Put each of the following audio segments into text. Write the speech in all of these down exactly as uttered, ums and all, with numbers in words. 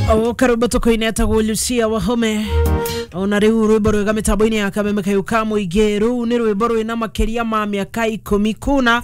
O karubato ko ineta go Lucia Wahome ona riu rwimbo rwega mitambo-ini ya Kameme Kayuka Muige ru ni rwimbo rwina makiria ma miaka ikumi kuna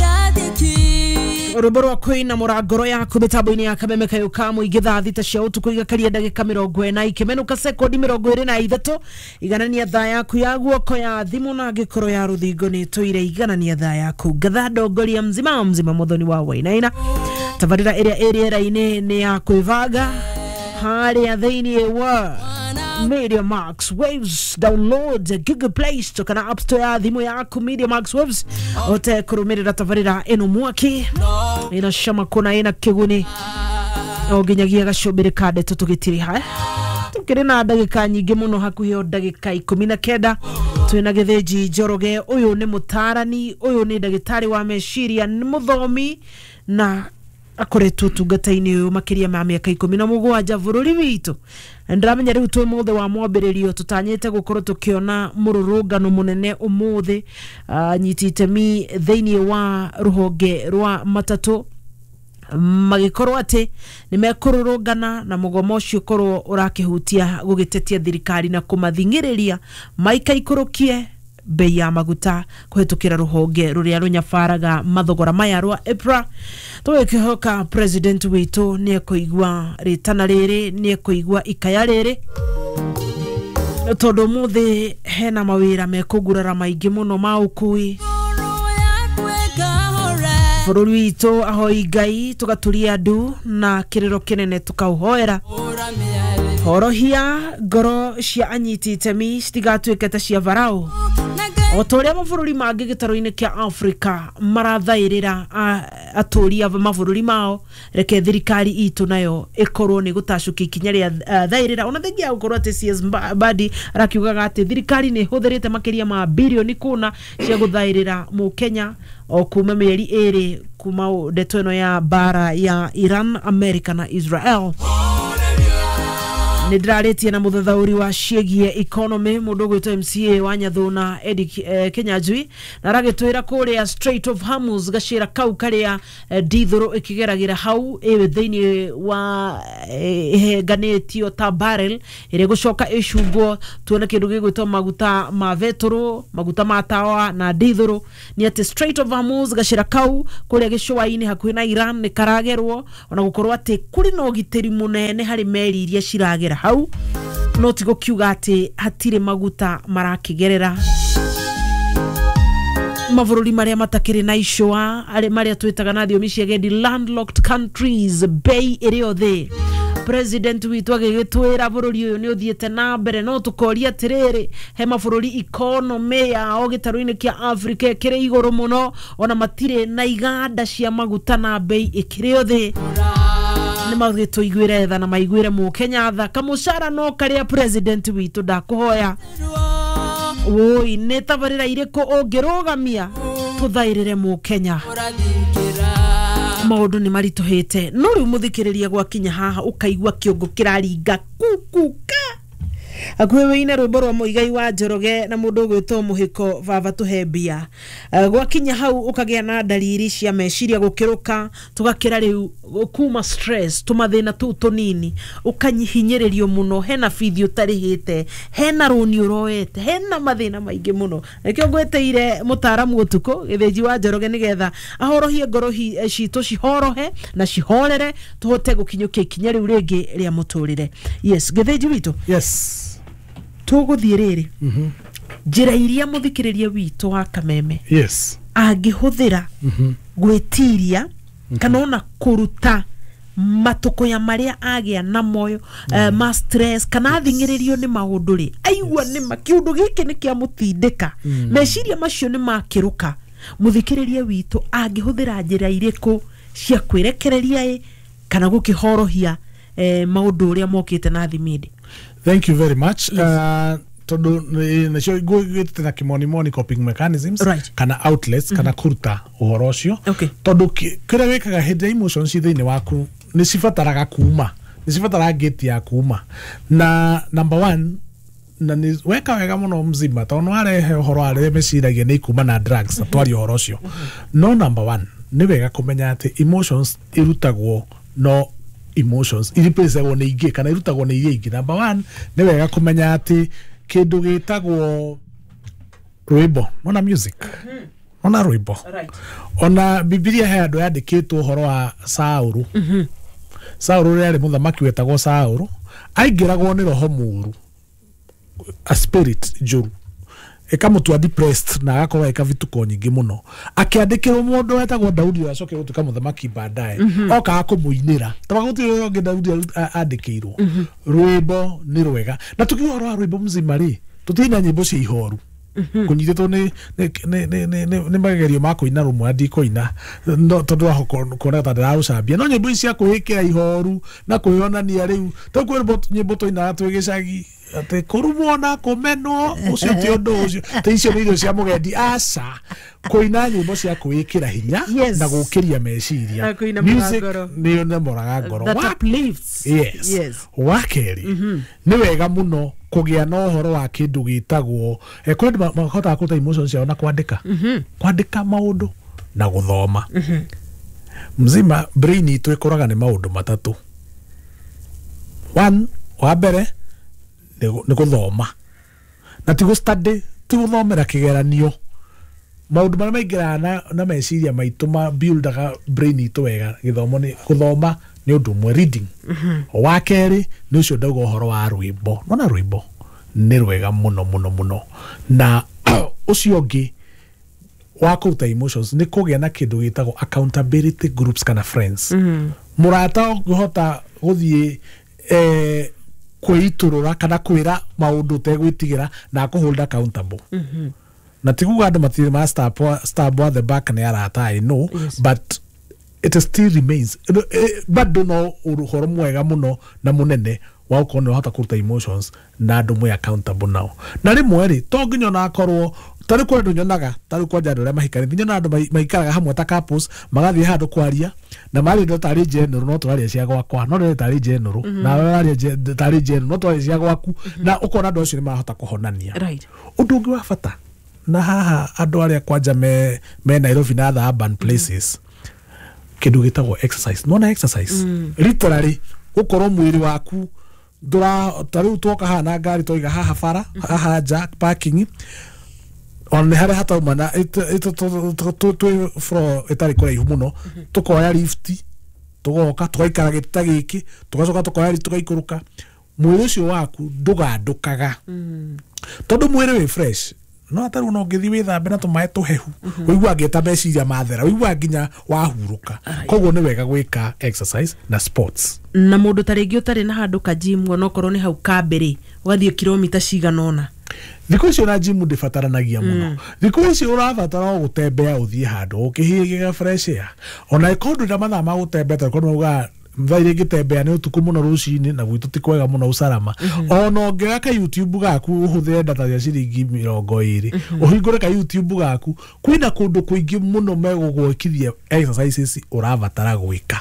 rwimbo rwa kuina murangoro yaku mitambo-ini ya Kameme Kayuka Muige thaa thita cia utuku igakaria ndagika mirongo ina ikimenuka sekondi mirongo iri na ithatu iganania thaa yaku ya guoko ya thimu na ngikoro ya ruthingo ni tuire iganania thaa yaku gatha ndongoria mzima mzima muthoni wa Wainaina tabarira area area raine ni ya kuivaga hali ya dhaini wa Media Max Waves download Google Play Store kana App Store ya thimu yaku Media Max Waves ote kurumirira tabarira eno mwaki ina shama kuna ina kiguni oginyagia gacubire kade tutugitiri ha tukiri na ndagika nyingi muno hakuhi ndagika ikumi na kenda twina Githinji Njoroge uyu ni mutarani uyu ni ndagitari wa meciria ni muthomi na akoretwo tungata-ini uyu makiria ma miaka ikumi na mugwanja bururi witu ndramenya riu twi muthe wa mwambiririo tutanyite gukorwo tukiona mururungano munene umuthi uh, nyitite mi thiini wa ruhonge rwa matatu magikorwo ati nimekururungana na mugomo ucio korwo urakihutia gugitetia thirikari na kumathingiriria maika ikurukie bei ya maguta kuhetukira ruhonge ruria runyafaraga mathogora maya rwa Epra tuwekihoka president witu ni ekuigwa ritana riri ni ekuigwa ikaya riri tondu muthi hena mawira mekugurara maingi muno ma ukui bururi witu ahoi Ngai tugaturia andu na kiriro kinene tukauhoera horohia ngoro cia anyiti itemi citigatuike ta cia varau otoria mabũrũri mangi gitaro-ini kia Africa marathairira aturia mabũrũri mao reke thirikari itu nayo ikorwo ni gutacukia ikinya ria thairira ona thengia gukorwo ati C S Mbadi arakiugaga ati thirikari ni huthirite makiria ma bilioni kuna cia guthairira mu Kenya o kuma mieri iri kuma ndeto ino ya bara ya Iran, America na Israel. Nidraretie na muthathauri wa ciegie economy mundu gwitwo M C A wa Nyathuna Edi eh, Kenyajui na ragitwira kuria Strait of Hormuz gacira kau karia eh, dithoro ikigeragira hau ewe thiini wa eh, ganetio ta barrel ire gucoka icungo tuone kindu gigwitwo maguta ma vetro maguta ma tawa na dithoro ni ati Strait of Hormuz gacira kau kuria gicwa-ini hakuhi na Iran ni karagerwo ona gukorwo ati kuri no gitiri munene hari meri iria ciragera hau no tigo kiuga ati hatire maguta marakigerera mavururi maria matakiri na ishwa ale maria twitaga na thiomi cia gendi landlocked countries bay area the president witu agigitwira bururi uyu ni uthiete na mbere no tukoria tiriri he mavururi economy ya o gitaro-ini kia Africa kire iguru muno ona matire na iganda cia maguta na bay ikire othe ni magito igwire tha na maigwire mu Kenya tha kamushara no karia president witu ndakuhoya oi netabarira iriko ongirugamia tuthairire mu Kenya maundu ni marituhite no riu muthikiriria gwa kinya haha ukaigwa kiongo kiraringa kukuka akwewe ina rwimbo rwa Muigai wa Njoroge na mundu gwitwo Muhiko Vava Tuhembia uh, gwa kinya hau ukagia na dalili cia meciria gukiruka tugakira riu kuma stress tumathina tu tunini ukanyihinyiririo muno hena bithi utarihite hena runi uroete hena mathina maingi muno nikio ngweteire mutaramu utuko Githinji wa Njoroge nigetha ahorohie ngoro citu cihorohe na cihorere tuhote gukinyukia ikinya riu ringi ria muturire. Yes, Githinji witu. Yes. Tuguthie riri mhm njira iria muthikiriria witu wa Kameme yes angihuthira mhm gwitiria kana ona kuruta matuko ya maria agia na moyo uh, ma stress kana thingiririo ni maundu ri aigwa ni makiundu giki ni kia mutindika meciria macio ni makiruka muthikiriria witu angihuthira njira iriku cia kwirekereria kana gukihorohia eh, maundu ria mokite na thimidi. Thank you very much. Yes. Uh, todo na show go get na kimoni moni coping mechanisms right. Kana outlets mm -hmm. Kana kurta uhorocio okay. Todo kira wekaga head emotions thini waku ni sifataraga kuma ni sifataraga gate ya kuma na number one na ni weka wega muno mzima tono arehe uhoro are meciragia ni kuma na drugs atwari uhorocio no number one ni wega kumenya ati emotions irutagwo no emotions iripresagwo nĩ ingĩ kana irutagwo nĩ iria ingĩ. Number one nĩ wega kũmenya atĩ kĩndũ gĩtagwo rwĩmbo ona music ona rwĩmbo ona Biblia he andũ yandĩkĩtwo ũhoro wa Saũlũ. Saũlũ rĩarĩ mũthamaki wetagwo Saũlũ aingĩragwo nĩ roho mũru, a spirit njũru ikamutua depressed na agakorwo ikavituko nyingĩ mũno, akiandĩkĩrwo mũndũ wetagwo Daudi wacoke gũtuĩka mũthamaki baadaye oka akumuinĩra tabagũtirwo ũngĩ Daudi andĩkĩirwo. Rwĩmbo nĩ rwega na tukiuga roho rwĩmbo mzima rĩ tutina nyĩmbo cia ihoru kunyitĩtwo nĩ nĩ magerio ma kũina rũmwe ndikoina tondũ aho kuona ta ndĩraũcambia no nyĩmbo cia kwĩkĩra ihoru na kwĩonania rĩu to kwĩrwo nyĩmbo tũinaga twĩ gĩcagi ate kurumwo na kumenwo ucio ti undu ucio te icio nĩ irio cia mugendi aca kuina nyĩmbo cia kwĩkĩra hinya na gũkĩria meciria music nĩ ũnemoraga ngoro wa yes wakeri nĩ wega mũno kũgĩa na ũhoro wa kĩndũ gĩtagwo kwenda mahota kũruta emotions ciao na kwandĩka kwandĩka maũndũ na gũthoma mzima brain itũ ĩkoraga nĩ maũndũ matatũ. One wa mbere nĩ gũthoma na ti gũstudy ti gũthomera kĩgeranio. Maũndũ marĩa maingĩraga na meciria maitũ ma buildaga brain itũ wega gĩthomo nĩ gũthoma nĩ ũndũ ũmwe reading. Wa kerĩ nĩ ũcio ndauga ũhoro wa rwĩmbo nona rwĩmbo nĩ rwega mũno mũno mũno na ũcio ũngĩ wa kũruta emotions nĩ kũgĩa na kĩndũ gĩtagwo accountability groups kana friends. Mũrata ũngĩhota gũthiĩ eh kwĩitũrũra kana kwĩra maũndũ ũtegwĩtigĩra na kũhold accountable. Na tikuga andũ matirĩ ma stab at the back nĩ arata I know but it still remains bado no ũhoro mwega mũno na mũnene wa ũkorwo nĩ ũhota kũruta emotions na andũ mwe accountable nao. Na rĩmwe rĩ to nginya ona akorwo tarĩ kwa andũ nyonaga tarĩ kwa andũ arĩa mahikanĩtie nyona andũ maikaraga hamwe ta couples magathiĩ handũ kwaria na marĩ ndo tarĩ general no tũraria cia gwakwa no nĩ tarĩ general na wararia tarĩ general no tũraria cia gwaku na ukona andũ acio nĩ marahota kũhonania. Ũndũ ũngĩ wa bata na haha andũ arĩa kwanja me me Nairobi na other urban places kĩndũ gĩtagwo exercise. Nona exercise literally ukorwo mwĩrĩ waku ndũra tarĩ twoka haha na ngari toiga haha bara haha jack parking on hare hata umana ito to to fro etari kũraihu mũno tukoya lift tugoka twaikara gĩta gĩkĩ tugacoka tukoya lift tugaikũrũka mwĩrĩ ũcio waku ndũgandũkaga tondũ mwĩrĩ wĩ fresh no atari una ũngĩthi wĩthambe na tũmaĩ tũhehu ũigua ngĩta meciria mathera ũigua nginya wahurũka. Koguo nĩ wega gwĩka exercise na sports na mũndũ tarĩ ngĩ ũtarĩ na handũ ka gym ona okorwo nĩ hau kambere ũgathiĩ kilomita cigana ona. Thikũ icio na gym ndĩbataranagia mũno. Thikũ icio ũrabatara gũtembea ũthiĩ handũ ũkĩhihiga fresh air ona ikondo na mathaa ma gũtembea tondũ uga mthaire ngĩtembea nĩ ũtukũ mũno rũcinĩ na gwitũ ti kwega mũno ucarama ona ũngĩoya ka YouTube gaku ũhũthĩre data cia ciringi mĩrongo ĩrĩ ũhingũre ka YouTube gaku kwĩna kũndũ kũingĩ mũno megũgwĩkithia exercises ũrabatara gwĩka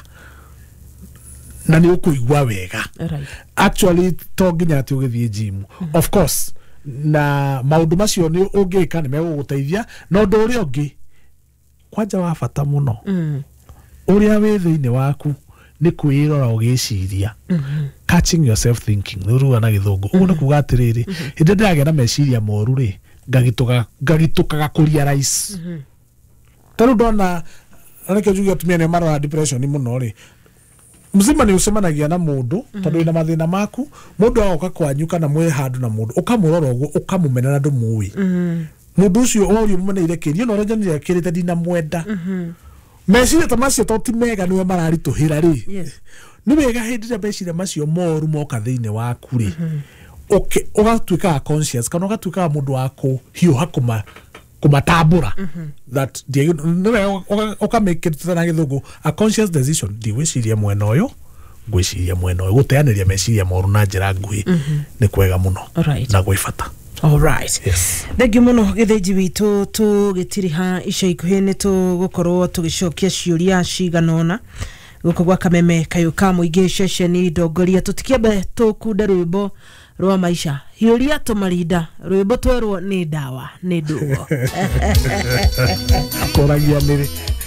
na nĩ ũkũigua wega. Actually to nginya atĩ ũgĩthiĩ gym of course na maũndũ macio nĩ ũngĩka nĩ megũgũteithia na ũndũ ũrĩa ũngĩ kwanja wa bata mũno ũrĩa wĩ thĩinĩ waku ni kwĩrora ũgĩciria catching yourself thinking nĩruga na gĩthũngũ ũguo nĩ kuga atĩrĩrĩ hĩndĩ ndĩragĩa na meciria moru rĩ ngagĩtũka ngagĩtũkaga kurealize tondũ ndona areke njuge atumia nĩ marora depression mũno rĩ mzima nĩ ũcemanagia na mũndũ tondũ ina mathĩna maku mũndũ agoka kwanyuka na mwĩ handũ na mũndũ ũkamũrora ũguo ũkamũmena na ndũmũĩ mũndũ ũcio ũrio mũmeneire kĩrio na ũrĩa nĩ akĩrĩte ndina mwenda meciria ta macio to ti mega nĩwe mararitũhĩra rĩ nĩ wega hĩndĩ ĩrĩa meciria macio moru moka thĩinĩ waku rĩ ũgatuĩka conscious kana ũgatuĩka mũndũ wa kũhiũha kũma kũmatambũra that nĩ wega ũkamĩkĩrĩte na gĩthũngũ a conscious decision ndigwĩciria mwena ũyũ ngwĩciria mwena ũyũ gũteanĩria meciria moru na njĩra nguhĩ nĩ kwega mũno na gwĩ bata. All right. Yes. Thengi muno gĩthĩnji witũ tũgĩtiri ha ica ikuhĩ nĩ tũgũkorwo tũgĩcokia ciũria cigana ũna gũkũ gwa Kameme Kayũ ka Mũingĩ ceceni ndongoria tũtikĩambe tũkunde rwĩmbo rwa maisha hiũria tũmarinda rwĩmbo twerwo nĩ ndawa nĩ ndũgo kũragia nĩrĩ